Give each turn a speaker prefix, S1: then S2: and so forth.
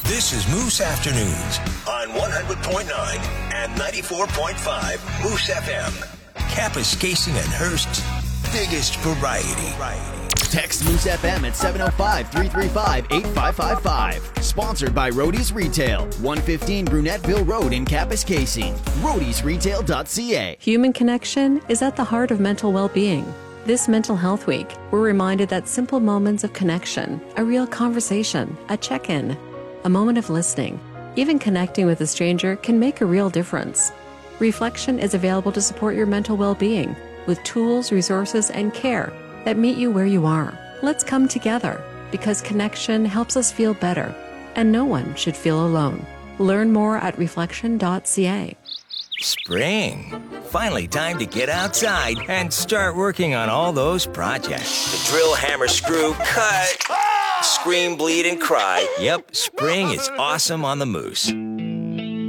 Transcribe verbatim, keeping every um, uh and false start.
S1: This is Moose Afternoons on one hundred point nine and ninety-four point five Moose F M. Kapuskasing and Hearst's biggest variety.
S2: Text Moose F M at seven oh five, three three five, eight five five five. Sponsored by Roadies Retail, one fifteen Brunetteville Road in Kapuskasing. roadies retail dot c a.
S3: Human connection is at the heart of mental well-being. This Mental Health Week, we're reminded that simple moments of connection, a real conversation, a check-in, a moment of listening, even connecting with a stranger can make a real difference. Reflection is available to support your mental well-being with tools, resources, and care that meet you where you are. Let's come together because connection helps us feel better, and no one should feel alone. Learn more at reflection dot c a.
S1: Spring. Finally time to get outside and start working on all those projects. The drill, hammer, screw, cut, scream, bleed, and cry. Yep, spring is awesome on the Moose.